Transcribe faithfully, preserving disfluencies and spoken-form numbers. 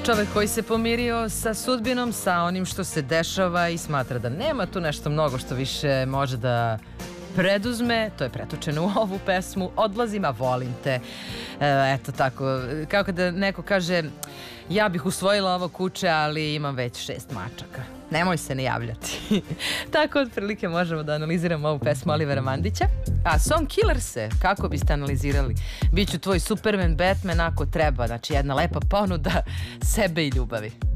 Čovek koji se pomirio sa sudbinom, sa onim što se dešava i smatra da nema tu nešto mnogo što više može da preduzme, to je pretočeno u ovu pesmu, Odlazim, a volim te. E, eto tako, kao kada neko kaže ja bih usvojila ovo kuće, ali imam već šest mačaka. Nemoj se ne javljati. Tako otprilike možemo da analiziramo ovu pesmu Olivera Mandića. A Song Killerse, kako biste analizirali? Biću tvoj Superman, Batman ako treba. Znači jedna lepa ponuda sebe i ljubavi.